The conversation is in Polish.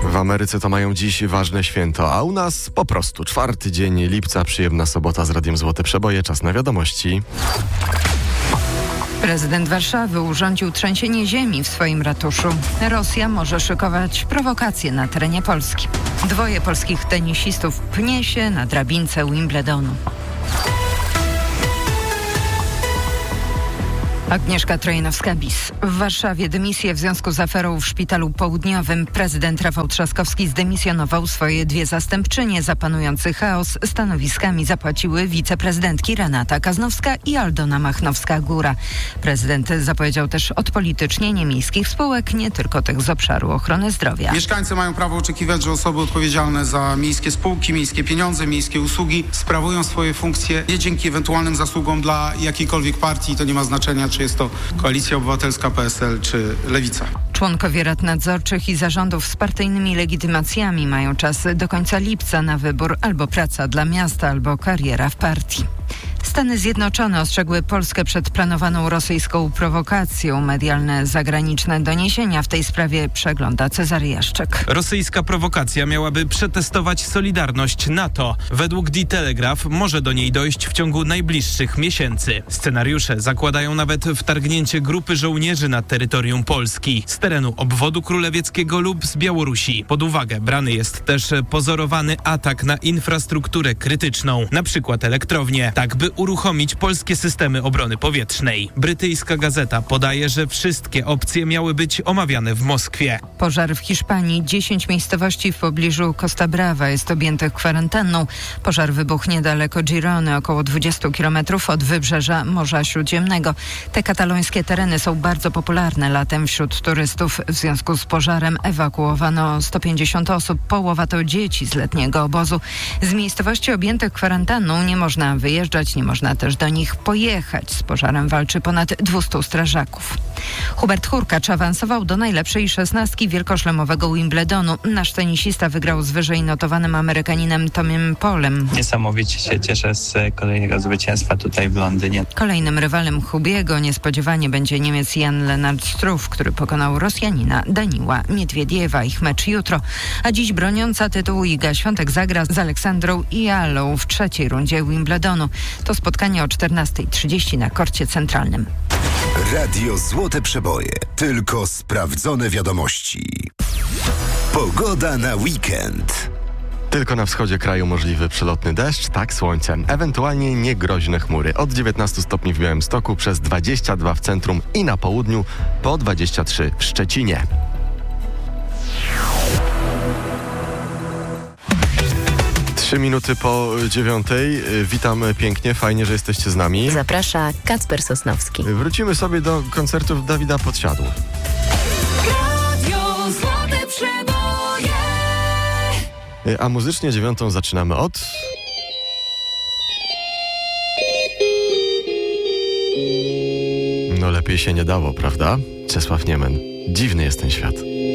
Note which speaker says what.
Speaker 1: W Ameryce to mają dziś ważne święto, a u nas po prostu 4 dzień lipca, przyjemna sobota z Radiem Złote Przeboje. Czas na wiadomości.
Speaker 2: Prezydent Warszawy urządził trzęsienie ziemi w swoim ratuszu. Rosja może szykować prowokacje na terenie Polski. 2 polskich tenisistów pnie się na drabince Wimbledonu. Agnieszka Trojanowska-Bis. W Warszawie dymisję w związku z aferą w Szpitalu Południowym. Prezydent Rafał Trzaskowski zdymisjonował swoje 2 zastępczynie. Za panujący chaos stanowiskami zapłaciły wiceprezydentki Renata Kaznowska i Aldona Machnowska-Góra. Prezydent zapowiedział też odpolitycznienie miejskich spółek, nie tylko tych z obszaru ochrony zdrowia.
Speaker 3: Mieszkańcy mają prawo oczekiwać, że osoby odpowiedzialne za miejskie spółki, miejskie pieniądze, miejskie usługi sprawują swoje funkcje nie dzięki ewentualnym zasługom dla jakiejkolwiek partii. To nie ma znaczenia, czy jest to Koalicja Obywatelska, PSL czy Lewica.
Speaker 2: Członkowie rad nadzorczych i zarządów z partyjnymi legitymacjami mają czas do końca lipca na wybór: albo praca dla miasta, albo kariera w partii. Stany Zjednoczone ostrzegły Polskę przed planowaną rosyjską prowokacją. Medialne zagraniczne doniesienia w tej sprawie przegląda Cezary Jaszczyk.
Speaker 4: Rosyjska prowokacja miałaby przetestować solidarność NATO. Według The Telegraph może do niej dojść w ciągu najbliższych miesięcy. Scenariusze zakładają nawet wtargnięcie grupy żołnierzy na terytorium Polski z terenu obwodu królewieckiego lub z Białorusi. Pod uwagę brany jest też pozorowany atak na infrastrukturę krytyczną, na przykład elektrownie, tak by uruchomić polskie systemy obrony powietrznej. Brytyjska gazeta podaje, że wszystkie opcje miały być omawiane w Moskwie.
Speaker 2: Pożar w Hiszpanii. 10 miejscowości w pobliżu Costa Brava jest objętych kwarantanną. Pożar wybuchł niedaleko Girony, około 20 km od wybrzeża Morza Śródziemnego. Te katalońskie tereny są bardzo popularne latem wśród turystów. W związku z pożarem ewakuowano 150 osób. Połowa to dzieci z letniego obozu. Z miejscowości objętych kwarantanną nie można wyjeżdżać, nie można też do nich pojechać. Z pożarem walczy ponad 200 strażaków. Hubert Hurkacz awansował do najlepszej 16 wielkoszlemowego Wimbledonu. Nasz tenisista wygrał z wyżej notowanym Amerykaninem Tomiem Polem.
Speaker 5: Niesamowicie się cieszę z kolejnego zwycięstwa tutaj w Londynie.
Speaker 2: Kolejnym rywalem Hubiego niespodziewanie będzie Niemiec Jan-Lennard Struff, który pokonał Rosjanina Daniła Miedwiediewa. Ich mecz jutro. A dziś broniąca tytułu Iga Świątek zagra z Aleksandrą Ialą w 3. rundzie Wimbledonu. To spotkanie o 14:30 na korcie centralnym.
Speaker 6: Radio Złote Przeboje. Tylko sprawdzone wiadomości. Pogoda na weekend.
Speaker 1: Tylko na wschodzie kraju możliwy przelotny deszcz, tak słońce, ewentualnie niegroźne chmury. Od 19 stopni w Białymstoku, przez 22 w centrum i na południu, po 23 w Szczecinie. Trzy minuty po 9:00. Witam pięknie, fajnie, że jesteście z nami.
Speaker 7: Zaprasza Kacper Sosnowski.
Speaker 1: Wrócimy sobie do koncertów Dawida Podsiadło.
Speaker 8: Radio Złote Przeboje.
Speaker 1: A muzycznie 9:00 zaczynamy od... No lepiej się nie dało, prawda? Czesław Niemen. Dziwny jest ten świat.